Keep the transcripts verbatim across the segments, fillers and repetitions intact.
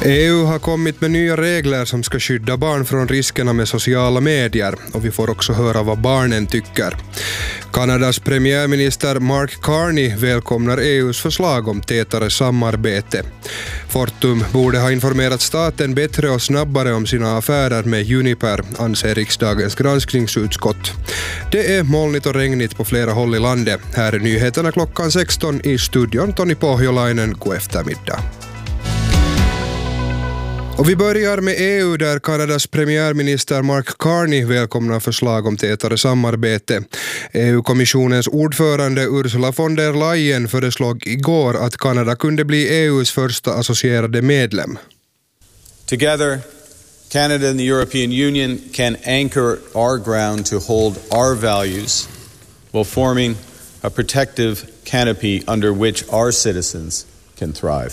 E U har kommit med nya regler som ska skydda barn från riskerna med sociala medier, och vi får också höra vad barnen tycker. Kanadas premiärminister Mark Carney välkomnar E U:s förslag om tätare samarbete. Fortum borde ha informerat staten bättre och snabbare om sina affärer med Uniper, anser riksdagens granskningsutskott. Det är molnigt och regnigt på flera håll i landet. Här är nyheterna klockan sexton i studion. Toni Pohjolainen, god eftermiddag. Och vi börjar med E U där Kanadas premiärminister Mark Carney välkomnar förslag om tätare samarbete. E U-kommissionens ordförande Ursula von der Leyen föreslog igår att Kanada kunde bli E U:s första associerade medlem. Together, Canada and the European Union can anchor our ground to hold our values while forming a protective canopy under which our citizens can thrive.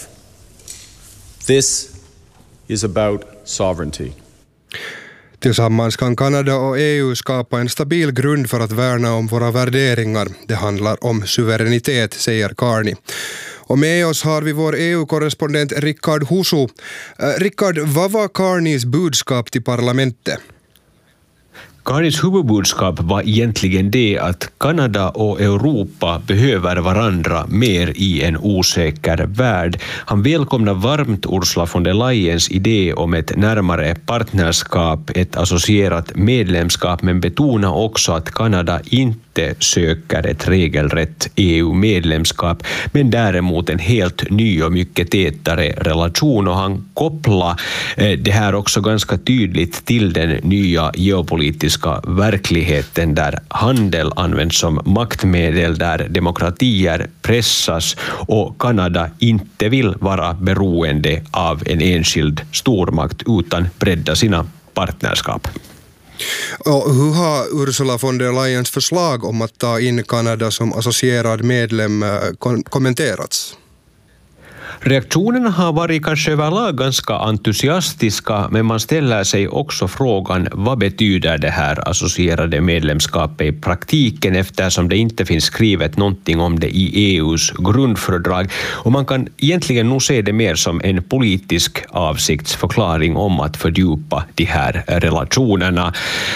This is about sovereignty. Tillsammans kan Kanada och E U skapa en stabil grund för att värna om våra värderingar. Det handlar om suveränitet, säger Carney. Och med oss har vi vår E U-korrespondent Rickard Husu. Eh, Rickard, vad var Carneys budskap till parlamentet? Carneys huvudbudskap var egentligen det att Kanada och Europa behöver varandra mer i en osäker värld. Han välkomnar varmt Ursula von der Leyens idé om ett närmare partnerskap, ett associerat medlemskap, men betonar också att Kanada inte söker ett regelrätt E U-medlemskap, men däremot en helt ny och mycket tätare relation, och han kopplar det här också ganska tydligt till den nya geopolitiska verkligheten där handel används som maktmedel, där demokratier pressas och Kanada inte vill vara beroende av en enskild stormakt utan bredda sina partnerskap. Och hur har Ursula von der Leyens förslag om att ta in Kanada som associerad medlem kommenterats? Reaktionerna har varit kanske överlag ganska entusiastiska, men man ställer sig också frågan, vad betyder det här associerade medlemskapet i praktiken, eftersom det inte finns skrivet någonting om det i E U:s grundfördrag, och man kan egentligen nog se det mer som en politisk avsiktsförklaring om att fördjupa de här relationerna.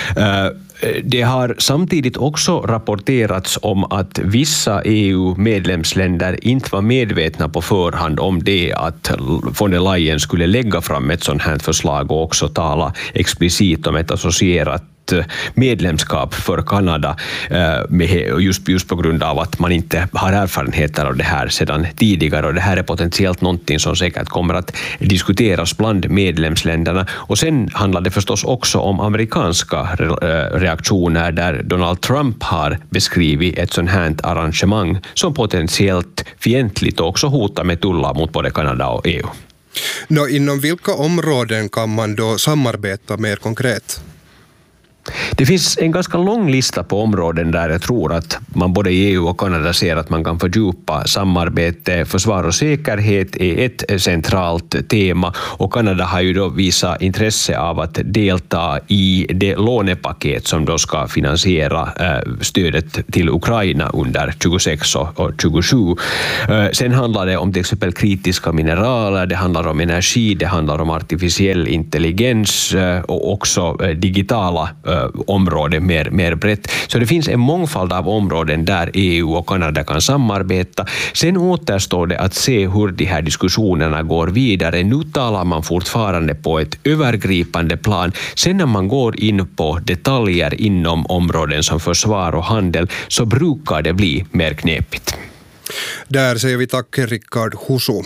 Det har samtidigt också rapporterats om att vissa E U-medlemsländer inte var medvetna på förhand om det, att von der Leyen skulle lägga fram ett sådant här förslag och också tala explicit om ett associerat medlemskap för Kanada, just, just på grund av att man inte har erfarenheter av det här sedan tidigare, och det här är potentiellt någonting som säkert kommer att diskuteras bland medlemsländerna. Och sen handlar det förstås också om amerikanska reaktioner där Donald Trump har beskrivit ett sådant här arrangemang som potentiellt fientligt och också hotar med tullar mot både Kanada och E U. Nå, inom vilka områden kan man då samarbeta mer konkret? Det finns en ganska lång lista på områden där jag tror att man både i E U och Kanada ser att man kan fördjupa samarbete. Försvar och säkerhet är ett centralt tema, och Kanada har ju då visat intresse av att delta i det lånepaket som då ska finansiera stödet till Ukraina under tjugosex och tjugosju. Sen handlar det om till exempel kritiska mineraler, det handlar om energi, det handlar om artificiell intelligens och också digitala område mer, mer brett. Så det finns en mångfald av områden där E U och Kanada kan samarbeta. Sen återstår det att se hur de här diskussionerna går vidare. Nu talar man fortfarande på ett övergripande plan. Sen när man går in på detaljer inom områden som försvar och handel så brukar det bli mer knepigt. Där säger vi tack Rickard Husu.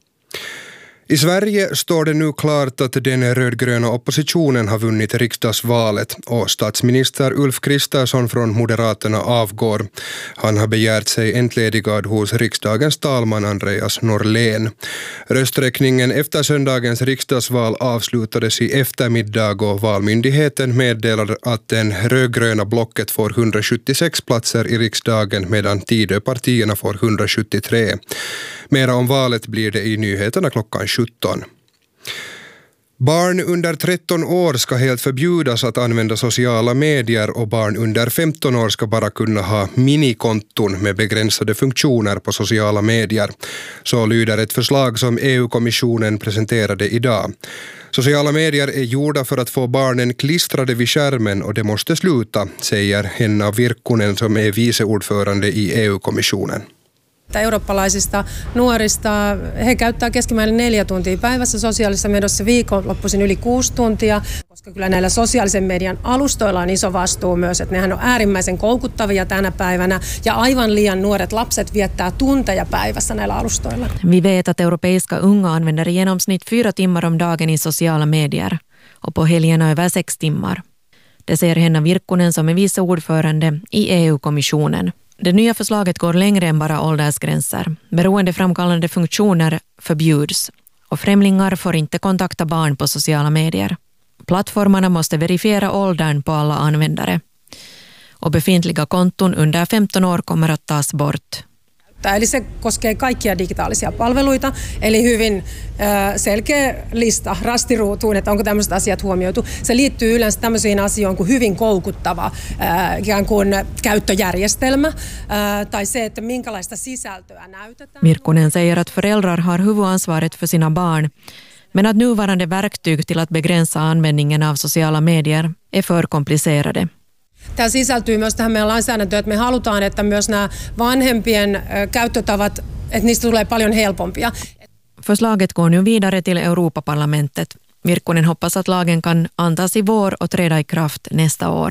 I Sverige står det nu klart att den rödgröna oppositionen har vunnit riksdagsvalet, och statsminister Ulf Kristersson från Moderaterna avgår. Han har begärt sig entledigad hos riksdagens talman Andreas Norlén. Rösträkningen efter söndagens riksdagsval avslutades i eftermiddag, och valmyndigheten meddelade att den rödgröna blocket får hundrasjuttiosex platser i riksdagen medan Tidöpartierna får hundrasjuttiotre. Mera om valet blir det i nyheterna klockan sjutton. Barn under tretton år ska helt förbjudas att använda sociala medier och barn under femton år ska bara kunna ha minikonton med begränsade funktioner på sociala medier. Så lyder ett förslag som E U-kommissionen presenterade idag. Sociala medier är gjorda för att få barnen klistrade vid skärmen och det måste sluta, säger Henna Virkkunen som är viceordförande i E U-kommissionen. Eurooppalaisista nuorista, he käyttää keskimäärin neljä tuntia päivässä sosiaalisessa mediassa, viikonloppuisin yli kuusi tuntia, koska kyllä näillä sosiaalisen median alustoilla on iso vastuu myös, että nehän on äärimmäisen koukuttavia tänä päivänä ja aivan liian nuoret lapset viettää tunteja päivässä näillä alustoilla. Vi vet att europeiska unga använder i genomsnitt fyra timmar om dagen i sociala medier och på helgerna över sex timmar. Det säger Henna Virkkunen som är vice ordförande i E U-kommissionen. Det nya förslaget går längre än bara åldersgränser. Beroendeframkallande funktioner förbjuds och främlingar får inte kontakta barn på sociala medier. Plattformarna måste verifiera åldern på alla användare. Och befintliga konton under femton år kommer att tas bort. Eli se koskee kaikkia digitaalisia palveluita, eli hyvin selkeä lista rastiruutuun, että onko tämmöiset asiat huomioitu. Se liittyy yleensä tämmöisiin asioihin kuin hyvin koukuttava ikään kuin käyttöjärjestelmä tai se, että minkälaista sisältöä näytetään. Virkkunen säger att föräldrar har huvudansvaret för sina barn, men att nuvarande verktyg till att begränsa användningen av sociala medier är för komplicerade. Tämä sisältyy myös tähän meidän lainsäädäntöön, että me halutaan, että myös nämä vanhempien käyttötavat, että niistä tulee paljon helpompia. Förslaget går nu vidare till Europaparlamentet. Virkkunen hoppas att lagen kan antas i vår och träda i kraft nästa år.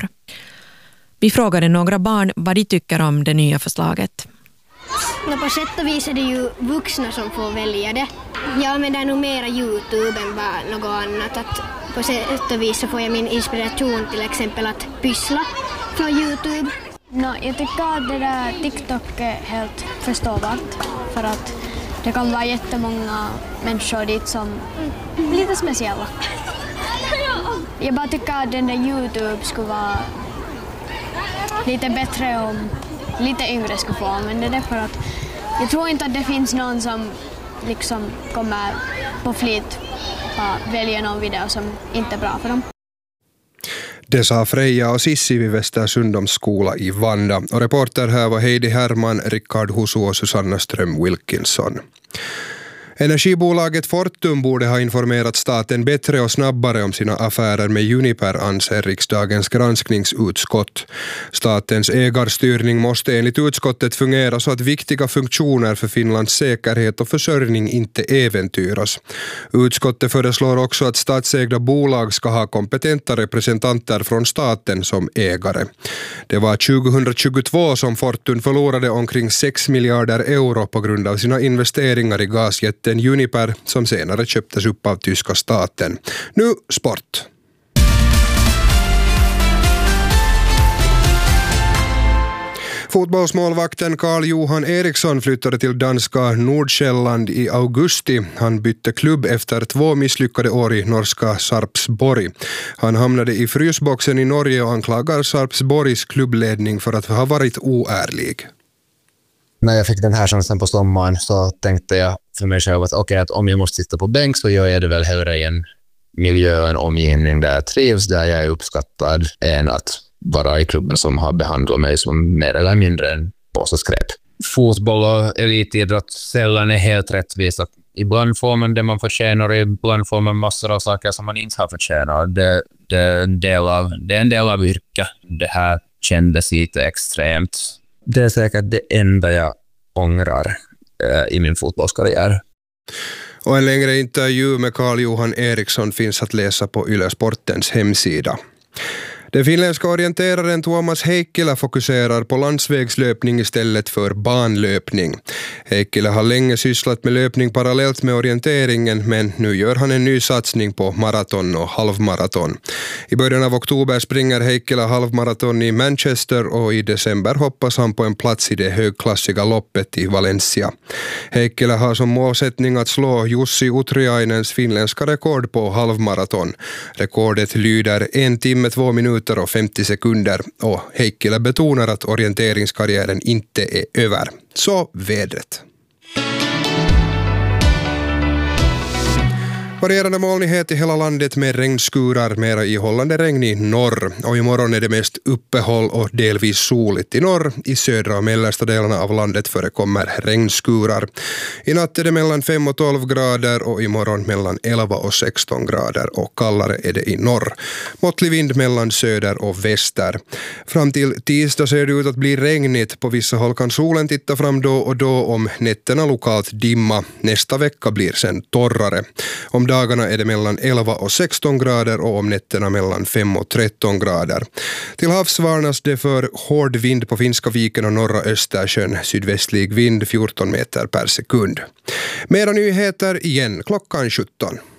Vi frågade några barn vad de tycker om det nya förslaget. No, på sätt och vis är det ju vuxna som får välja det. Jag använder nog mera YouTube än bara något annat. Att på sätt och vis så får jag min inspiration till exempel att pyssla från YouTube. No, jag tycker att det där TikTok är helt förståbart för att det kan vara jättemånga människor dit som är lite speciella. Jag bara tycker att den där YouTube skulle vara lite bättre om lite yngre skulle få använda det för att jag tror inte att det finns någon som liksom kommer på flit att välja någon video som inte är bra för dem. Det sa Freja och Sissi vid Västersundoms skola i Vanda. Och reporter här var Heidi Herman, Rickard Husu och Susanna Ström Wilkinson. Energibolaget Fortum borde ha informerat staten bättre och snabbare om sina affärer med Uniper, anser riksdagens granskningsutskott. Statens ägarstyrning måste enligt utskottet fungera så att viktiga funktioner för Finlands säkerhet och försörjning inte äventyras. Utskottet föreslår också att statsägda bolag ska ha kompetenta representanter från staten som ägare. Det var tjugohundratjugotvå som Fortum förlorade omkring sex miljarder euro på grund av sina investeringar i gasjätten Uniper som senare köptes upp av tyska staten. Nu sport. Fotbollsmålvakten Carl-Johan Eriksson flyttade till danska Nordsjälland i augusti. Han bytte klubb efter två misslyckade år i norska Sarpsborg. Han hamnade i frysboxen i Norge och anklagar Sarpsborgs klubbledning för att ha varit oärlig. När jag fick den här chansen på sommaren så tänkte jag för mig själv att okej, okay, att om jag måste sitta på bänk så gör jag det väl hellre i en miljö, en omgivning där jag trivs, där jag är uppskattad, än att vara i klubben som har behandlat mig som mer eller mindre en påse skräp. Fotboll och elitidrott sällan är helt rättvisa. Ibland får man det man förtjänar och ibland får man massor av saker som man inte har förtjänat. Det, det, är en del av, det är en del av yrket. Det här kändes lite extremt. Det är säkert det enda jag ångrar eh, i min fotbollskarriär. Och en längre intervju med Carl-Johan Eriksson finns att läsa på Yle Sportens hemsida. Den finländska orienteraren Tuomas Heikkilä fokuserar på landsvägslöpning istället för banlöpning. Heikkilä har länge sysslat med löpning parallellt med orienteringen, men nu gör han en ny satsning på maraton och halvmaraton. I början av oktober springer Heikkilä halvmaraton i Manchester och i december hoppas han på en plats i det högklassiga loppet i Valencia. Heikkilä har som målsättning att slå Jussi Utriainens finländska rekord på halvmaraton. Rekordet lyder en timme, två minuter och femtio sekunder och Heikkilä betonar att orienteringskarriären inte är över. Så vädret. Varierande molnighet i hela landet med regnskurar, mera ihållande regn i norr. Och imorgon är det mest uppehåll och delvis soligt i norr. I södra och mellersta delarna av landet förekommer regnskurar. I natt är det mellan fem och tolv grader och imorgon mellan elva och sexton grader. Och kallare är det i norr. Måttlig vind mellan söder och väster. Fram till tisdag ser det ut att bli regnigt. På vissa håll kan solen titta fram då och då, om nätterna lokalt dimma. Nästa vecka blir sen torrare. Om dagarna är det mellan elva och sexton grader och om nätterna mellan fem och tretton grader. Till havs varnas det för hård vind på Finska viken och norra Östersjön. Sydvästlig vind fjorton meter per sekund. Mera nyheter igen klockan sjutton.